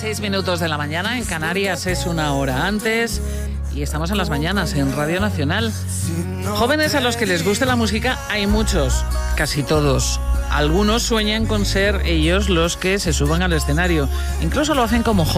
6:06 de la mañana, en Canarias es una hora antes y estamos en las mañanas en Radio Nacional. Jóvenes a los que les guste la música hay muchos, casi todos. Algunos sueñan con ser ellos los que se suban al escenario, incluso lo hacen como hobby.